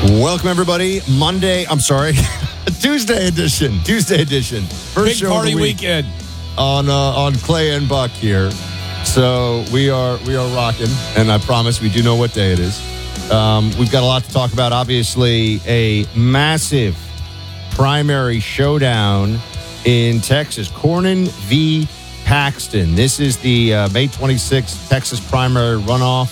Welcome, everybody. Tuesday edition. First Big show party of the week weekend. on Clay and Buck here. So we are rocking, and I promise we do know what day it is. We've got a lot to talk about. Obviously, a massive primary showdown in Texas. Cornyn v. Paxton. This is the May 26th Texas primary runoff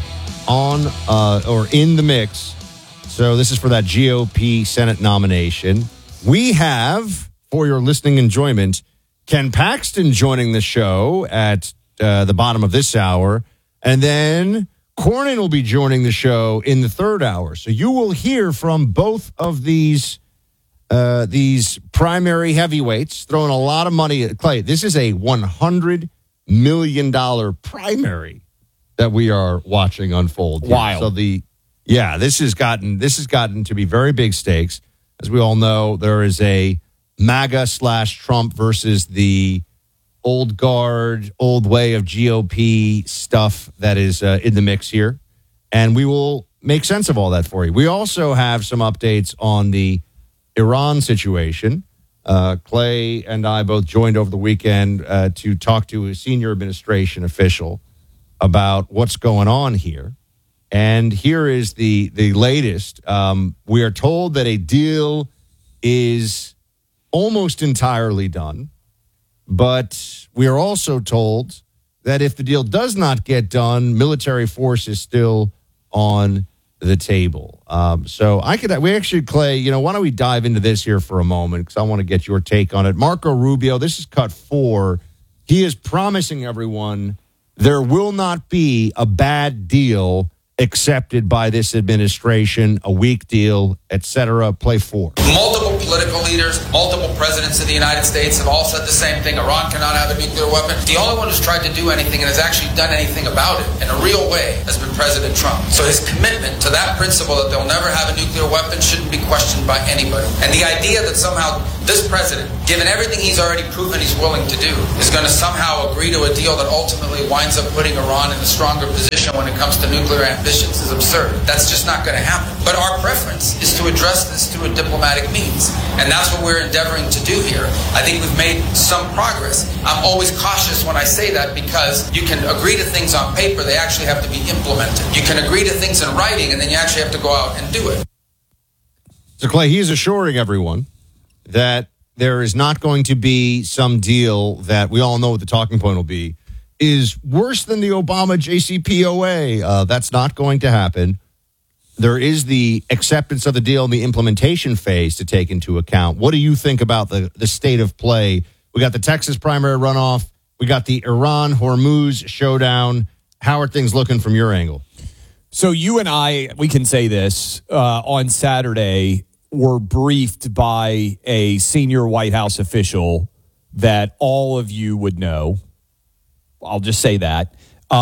in the mix. So this is for that GOP Senate nomination. We have, for your listening enjoyment, Ken Paxton joining the show at the bottom of this hour. And then Cornyn will be joining the show in the third hour. So you will hear from both of these primary heavyweights throwing a lot of money at Clay. This is a $100 million primary that we are watching unfold. Wow. So this has gotten to be very big stakes. As we all know, there is a MAGA/Trump versus the old guard, old way of GOP stuff that is in the mix here. And we will make sense of all that for you. We also have some updates on the Iran situation. Clay and I both joined over the weekend to talk to a senior administration official about what's going on here. And here is the latest. We are told that a deal is almost entirely done, but we are also told that if the deal does not get done, military force is still on the table. Clay, why don't we dive into this here for a moment, because I want to get your take on it. Marco Rubio, this is cut 4. He is promising everyone there will not be a bad deal accepted by this administration, a weak deal, etc. Play 4. Multiple political leaders, multiple presidents of the United States have all said the same thing. Iran cannot have a nuclear weapon. The only one who's tried to do anything and has actually done anything about it in a real way has been President Trump. So his commitment to that principle that they'll never have a nuclear weapon shouldn't be questioned by anybody. And the idea that somehow this president, given everything he's already proven he's willing to do, is going to somehow agree to a deal that ultimately winds up putting Iran in a stronger position when it comes to nuclear ambitions is absurd. That's just not going to happen. But our preference is to address this through a diplomatic means. And that's what we're endeavoring to do here. I think we've made some progress. I'm always cautious when I say that, because you can agree to things on paper, they actually have to be implemented. You can agree to things in writing, and then you actually have to go out and do it. So, Clay, he's assuring everyone that there is not going to be some deal that we all know what the talking point will be, is worse than the Obama JCPOA. That's not going to happen. There is the acceptance of the deal and the implementation phase to take into account. What do you think about the state of play? We got the Texas primary runoff. We got the Iran-Hormuz showdown. How are things looking from your angle? So you and I, we can say this, on Saturday, were briefed by a senior White House official that all of you would know. I'll just say that.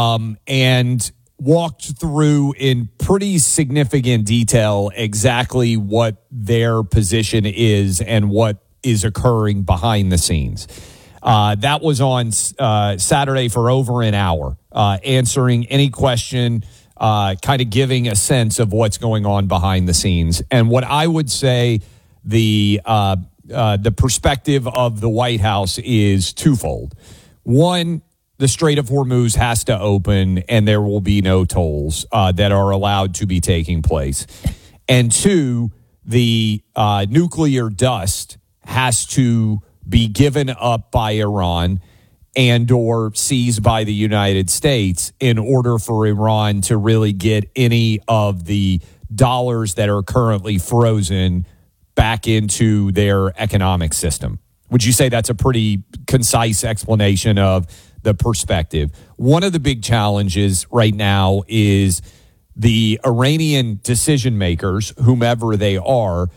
And walked through in pretty significant detail exactly what their position is and what is occurring behind the scenes. That was on Saturday for over an hour, answering any question, kind of giving a sense of what's going on behind the scenes. And what I would say the perspective of the White House is twofold. One, the Strait of Hormuz has to open, and there will be no tolls that are allowed to be taking place. And two, the nuclear dust has to be given up by Iran and or seized by the United States in order for Iran to really get any of the dollars that are currently frozen back into their economic system. Would you say that's a pretty concise explanation of the perspective? One of the big challenges right now is the Iranian decision makers, whomever they are.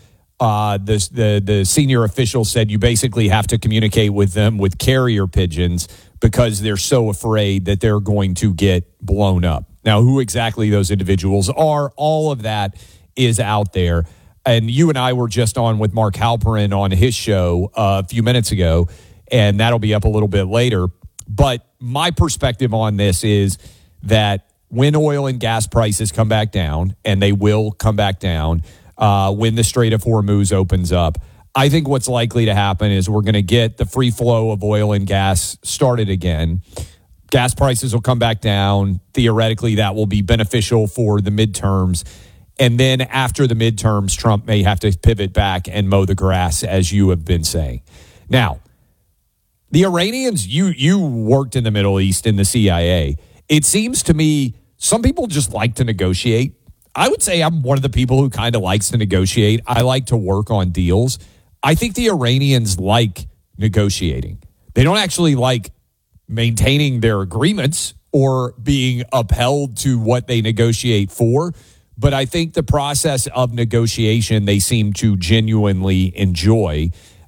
The senior official said you basically have to communicate with them with carrier pigeons because they're so afraid that they're going to get blown up. Now, who exactly those individuals are, all of that is out there. And you and I were just on with Mark Halperin on his show a few minutes ago, and that'll be up a little bit later. But my perspective on this is that when oil and gas prices come back down, and they will come back down, when the Strait of Hormuz opens up. I think what's likely to happen is we're going to get the free flow of oil and gas started again. Gas prices will come back down. Theoretically, that will be beneficial for the midterms. And then after the midterms, Trump may have to pivot back and mow the grass, as you have been saying. Now, the Iranians, you worked in the Middle East in the CIA. It seems to me some people just like to negotiate. I would say I'm one of the people who kind of likes to negotiate. I like to work on deals. I think the Iranians like negotiating. They don't actually like maintaining their agreements or being upheld to what they negotiate for. But I think the process of negotiation, they seem to genuinely enjoy.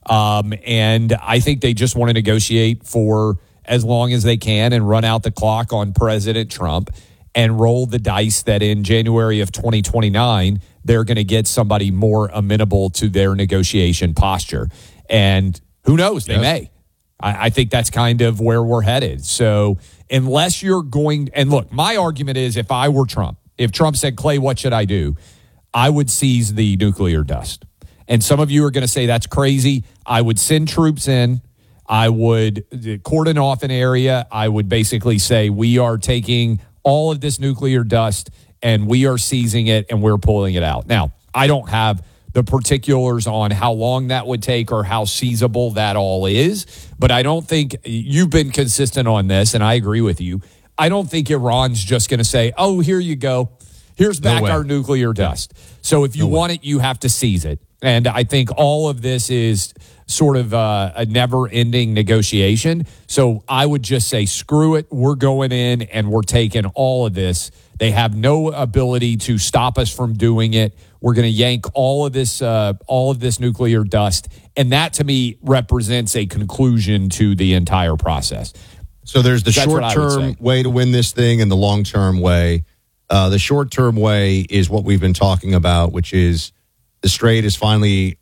And I think they just want to negotiate for as long as they can and run out the clock on President Trump and roll the dice that in January of 2029, they're going to get somebody more amenable to their negotiation posture. And who knows, they may. I think that's kind of where we're headed. So unless you're going, and look, my argument is if I were Trump, if Trump said, Clay, what should I do? I would seize the nuclear dust. And some of you are going to say that's crazy. I would send troops in. I would cordon off an area. I would basically say we are taking all of this nuclear dust and we are seizing it and we're pulling it out. Now, I don't have the particulars on how long that would take or how seizable that all is, but I don't think you've been consistent on this, and I agree with you. I don't think Iran's just going to say, oh, here you go. Here's back our nuclear dust. So if you want it, you have to seize it. And I think all of this is sort of a never-ending negotiation. So I would just say, screw it. We're going in and we're taking all of this. They have no ability to stop us from doing it. We're going to yank all of this nuclear dust. And that, to me, represents a conclusion to the entire process. So there's the short-term way to win this thing and the long-term way. The short-term way is what we've been talking about, which is the Strait is finally,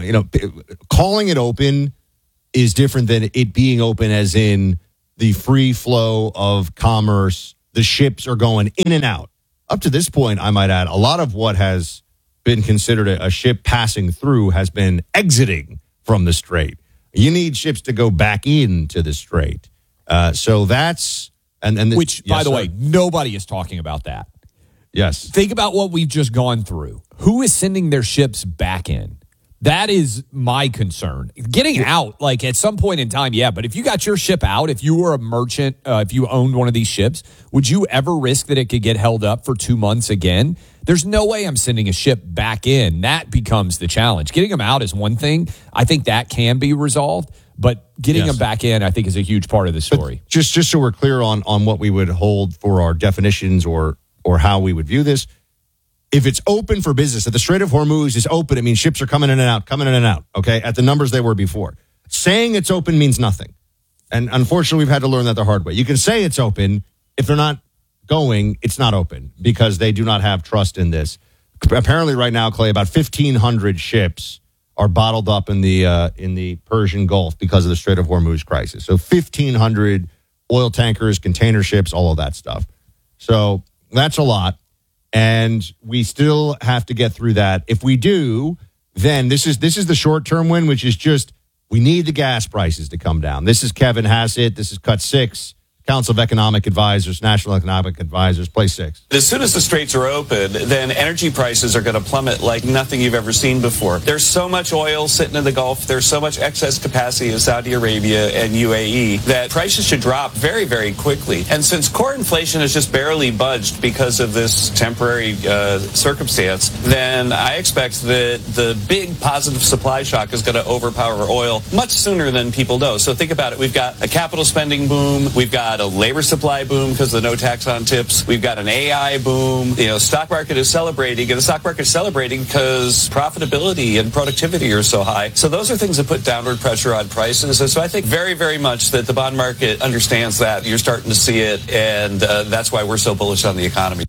calling it open is different than it being open as in the free flow of commerce. The ships are going in and out. Up to this point, I might add, a lot of what has been considered a ship passing through has been exiting from the Strait. You need ships to go back into the Strait. So that's... Which, by the way, nobody is talking about that. Yes. Think about what we've just gone through. Who is sending their ships back in? That is my concern. Getting out, like at some point in time, yeah, but if you got your ship out, if you were a merchant, if you owned one of these ships, would you ever risk that it could get held up for 2 months again? There's no way I'm sending a ship back in. That becomes the challenge. Getting them out is one thing. I think that can be resolved. But getting them back in, I think, is a huge part of the story. But just so we're clear on what we would hold for our definitions or how we would view this, if it's open for business, if the Strait of Hormuz is open, it means ships are coming in and out, okay, at the numbers they were before. Saying it's open means nothing. And unfortunately, we've had to learn that the hard way. You can say it's open. If they're not going, it's not open because they do not have trust in this. Apparently right now, Clay, about 1,500 ships are bottled up in the Persian Gulf because of the Strait of Hormuz crisis. So 1,500 oil tankers, container ships, all of that stuff. So that's a lot. And we still have to get through that. If we do, then this is the short-term win, which is just we need the gas prices to come down. This is Kevin Hassett. This is Cut 6. Council of Economic Advisors, National Economic Advisors, play 6. As soon as the straits are open, then energy prices are going to plummet like nothing you've ever seen before. There's so much oil sitting in the Gulf. There's so much excess capacity in Saudi Arabia and UAE that prices should drop very, very quickly. And since core inflation has just barely budged because of this temporary circumstance, then I expect that the big positive supply shock is going to overpower oil much sooner than people know. So think about it. We've got a capital spending boom. We've got a labor supply boom because of the no tax on tips. We've got an AI boom. Stock market is celebrating, and the stock market is celebrating because profitability and productivity are so high. So those are things that put downward pressure on prices. And so I think very, very much that the bond market understands that. You're starting to see it, and that's why we're so bullish on the economy.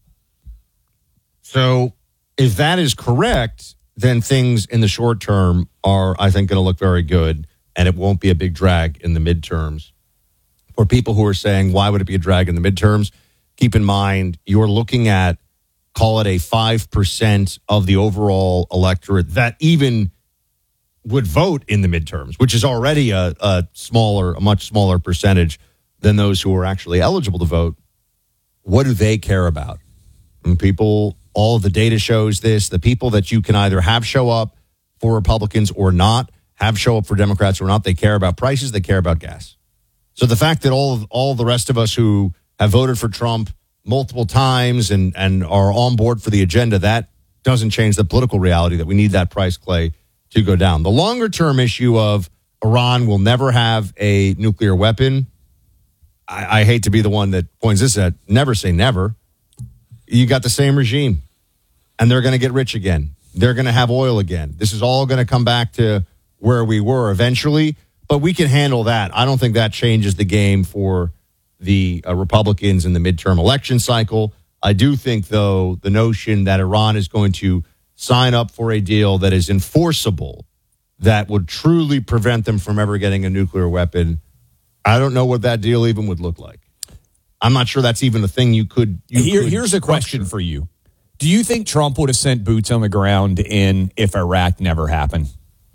So if that is correct, then things in the short term are, I think, going to look very good, and it won't be a big drag in the midterms. For people who are saying, why would it be a drag in the midterms? Keep in mind, you're looking at call it a 5% of the overall electorate that even would vote in the midterms, which is already a much smaller percentage than those who are actually eligible to vote. What do they care about? And people, all of the data shows this, the people that you can either have show up for Republicans or not, have show up for Democrats or not, they care about prices, they care about gas. So the fact that all the rest of us who have voted for Trump multiple times and are on board for the agenda, that doesn't change the political reality that we need that price, Clay, to go down. The longer term issue of Iran will never have a nuclear weapon, I hate to be the one that points this at, never say never. You got the same regime, and they're going to get rich again. They're going to have oil again. This is all going to come back to where we were eventually, but we can handle that. I don't think that changes the game for the Republicans in the midterm election cycle. I do think, though, the notion that Iran is going to sign up for a deal that is enforceable, that would truly prevent them from ever getting a nuclear weapon, I don't know what that deal even would look like. I'm not sure that's even a thing you could. Here's a question for you. Do you think Trump would have sent boots on the ground if Iraq never happened?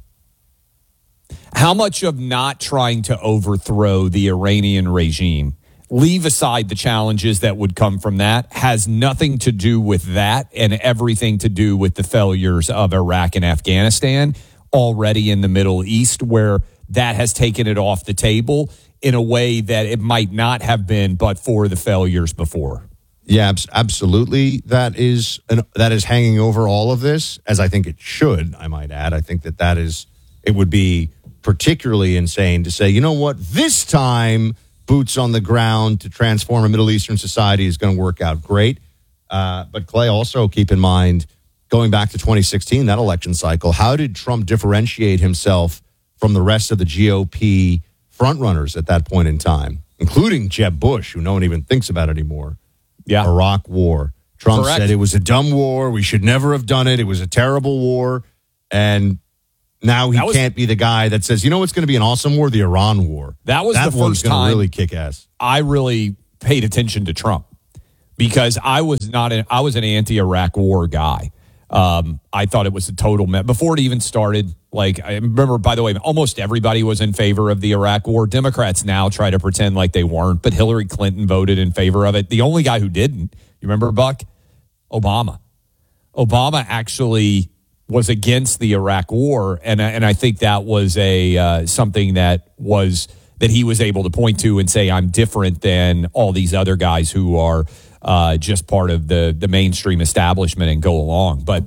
How much of not trying to overthrow the Iranian regime, leave aside the challenges that would come from that, has nothing to do with that and everything to do with the failures of Iraq and Afghanistan already in the Middle East, where that has taken it off the table in a way that it might not have been but for the failures before? Yeah, absolutely. That is hanging over all of this, as I think it should, I might add. I think it would be particularly insane to say, you know what, this time boots on the ground to transform a Middle Eastern society is going to work out great. But Clay, also keep in mind, going back to 2016, that election cycle, how did Trump differentiate himself from the rest of the GOP frontrunners at that point in time, including Jeb Bush, who no one even thinks about anymore? Yeah. Iraq war. Trump Correct. said it was a dumb war. We should never have done it. It was a terrible war. And now he can't be the guy that says, you know what's going to be an awesome war? The Iran war. That was the first time really kick ass. I really paid attention to Trump, because I was an anti-Iraq war guy. I thought it was a total mess. Before it even started, I remember, by the way, almost everybody was in favor of the Iraq war. Democrats now try to pretend like they weren't, but Hillary Clinton voted in favor of it. The only guy who didn't, you remember, Buck? Obama. Obama actually was against the Iraq war, and I think that was something that he was able to point to and say, I'm different than all these other guys who are just part of the mainstream establishment and go along. But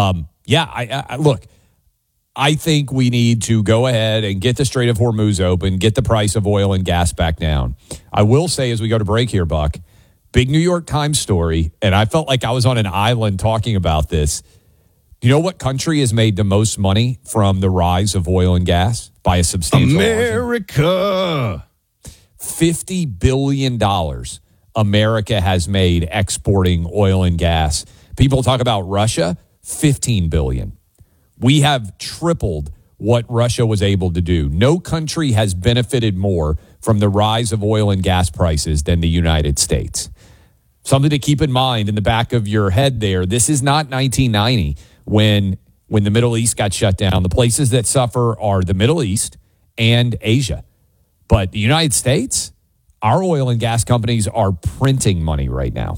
look, I think we need to go ahead and get the Strait of Hormuz open, get the price of oil and gas back down. I will say, as we go to break here, Buck, big New York Times story, and I felt like I was on an island talking about this. Do you know what country has made the most money from the rise of oil and gas by a substantial margin? America. $50 billion America has made exporting oil and gas. People talk about Russia, $15 billion. We have tripled what Russia was able to do. No country has benefited more from the rise of oil and gas prices than the United States. Something to keep in mind in the back of your head there. This is not 1990 when the Middle East got shut down. The places that suffer are the Middle East and Asia. But the United States, our oil and gas companies are printing money right now.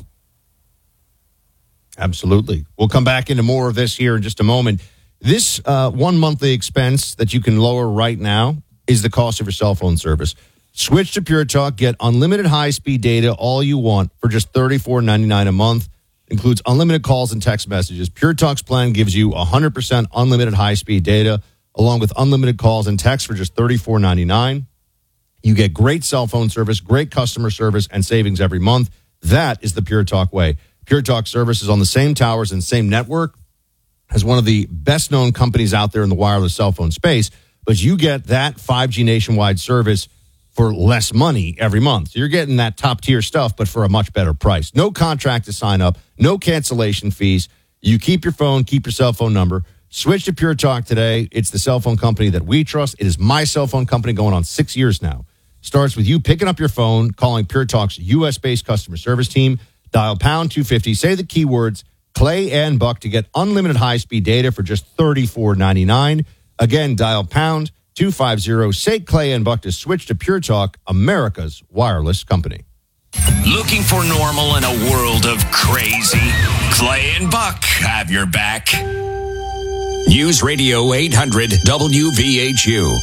Absolutely. We'll come back into more of this here in just a moment. This one monthly expense that you can lower right now is the cost of your cell phone service. Switch to Pure Talk. Get unlimited high-speed data, all you want, for just $34.99 a month. Includes unlimited calls and text messages. Pure Talk's plan gives you 100% unlimited high-speed data, along with unlimited calls and texts for just $34.99. You get great cell phone service, great customer service, and savings every month. That is the Pure Talk way. Pure Talk service is on the same towers and same network as one of the best-known companies out there in the wireless cell phone space, but you get that 5G nationwide service for less money every month. So you're getting that top-tier stuff, but for a much better price. No contract to sign up, no cancellation fees. You keep your phone, keep your cell phone number. Switch to Pure Talk today. It's the cell phone company that we trust. It is my cell phone company going on 6 years now. Starts with you picking up your phone, calling Pure Talk's U.S.-based customer service team. Dial pound 250, say the keywords Clay and Buck to get unlimited high-speed data for just $34.99. Again, dial pound 250. Say Clay and Buck to switch to Pure Talk, America's wireless company. Looking for normal in a world of crazy? Clay and Buck have your back. News Radio 800 WVHU.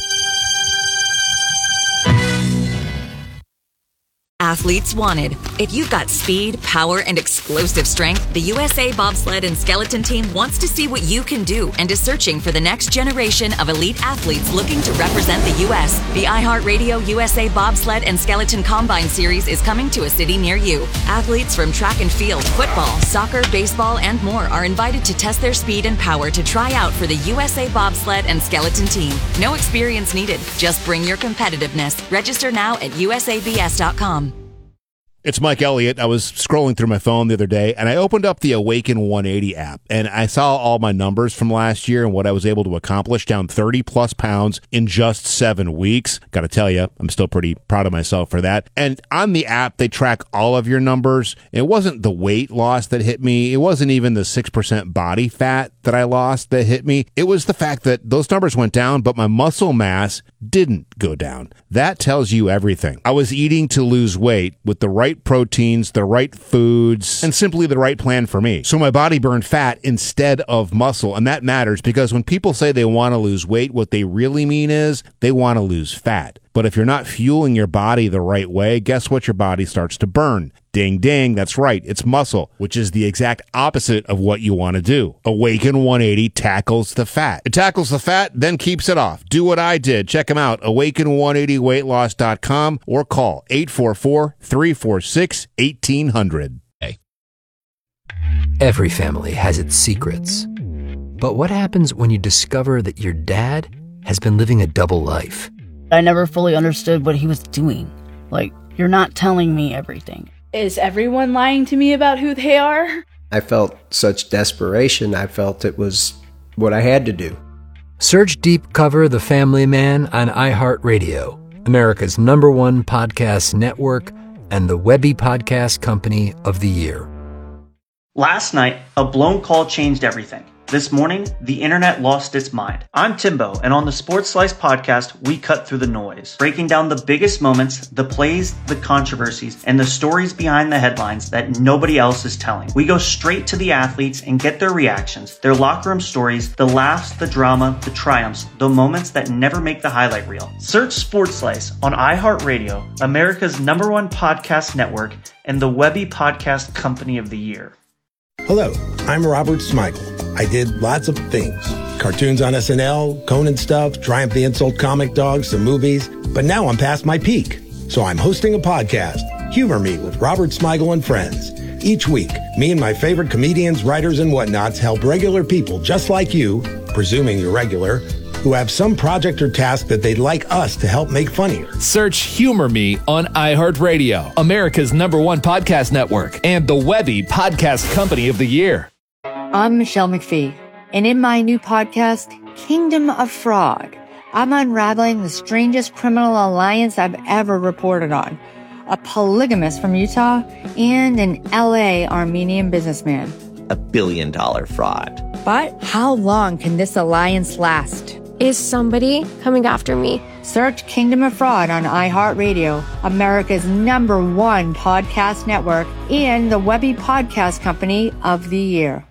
Athletes wanted. If you've got speed, power, and explosive strength, the USA Bobsled and Skeleton Team wants to see what you can do and is searching for the next generation of elite athletes looking to represent the U.S. The iHeartRadio USA Bobsled and Skeleton Combine Series is coming to a city near you. Athletes from track and field, football, soccer, baseball, and more are invited to test their speed and power to try out for the USA Bobsled and Skeleton Team. No experience needed. Just bring your competitiveness. Register now at usabs.com. It's Mike Elliott. I was scrolling through my phone the other day, and I opened up the Awaken 180 app, and I saw all my numbers from last year and what I was able to accomplish, down 30-plus pounds in just 7 weeks. Got to tell you, I'm still pretty proud of myself for that. And on the app, they track all of your numbers. It wasn't the weight loss that hit me. It wasn't even the 6% body fat that I lost that hit me. It was the fact that those numbers went down, but my muscle mass didn't go down. That tells you everything. I was eating to lose weight with the right proteins, the right foods, and simply the right plan for me. So my body burned fat instead of muscle, and that matters because when people say they want to lose weight, what they really mean is they want to lose fat. But if you're not fueling your body the right way, guess what? Your body starts to burn. Ding, ding. That's right. It's muscle, which is the exact opposite of what you want to do. Awaken 180 tackles the fat. It tackles the fat, then keeps it off. Do what I did. Check them out. Awaken180weightloss.com or call 844-346-1800. Every family has its secrets. But what happens when you discover that your dad has been living a double life? I never fully understood what he was doing. Like, you're not telling me everything. Is everyone lying to me about who they are? I felt such desperation. I felt it was what I had to do. Search Deep Cover The Family Man on iHeartRadio, America's #1 podcast network and the Webby Podcast Company of the Year. Last night, a blown call changed everything. This morning, the internet lost its mind. I'm Timbo, and on the Sports Slice podcast, we cut through the noise, breaking down the biggest moments, the plays, the controversies, and the stories behind the headlines that nobody else is telling. We go straight to the athletes and get their reactions, their locker room stories, the laughs, the drama, the triumphs, the moments that never make the highlight reel. Search Sports Slice on iHeartRadio, America's #1 podcast network, and the Webby Podcast Company of the Year. Hello, I'm Robert Smigel. I did lots of things. Cartoons on SNL, Conan stuff, Triumph the Insult Comic Dog, some movies. But now I'm past my peak. So I'm hosting a podcast, Humor Me with Robert Smigel and Friends. Each week, me and my favorite comedians, writers, and whatnots help regular people just like you, presuming you're regular, who have some project or task that they'd like us to help make funnier. Search Humor Me on iHeartRadio, America's #1 podcast network, and the Webby Podcast Company of the Year. I'm Michelle McPhee, and in my new podcast, Kingdom of Fraud, I'm unraveling the strangest criminal alliance I've ever reported on. A polygamist from Utah and an LA Armenian businessman. $1 billion fraud. But how long can this alliance last? Is somebody coming after me? Search Kingdom of Fraud on iHeartRadio, America's #1 podcast network, and the Webby Podcast Company of the Year.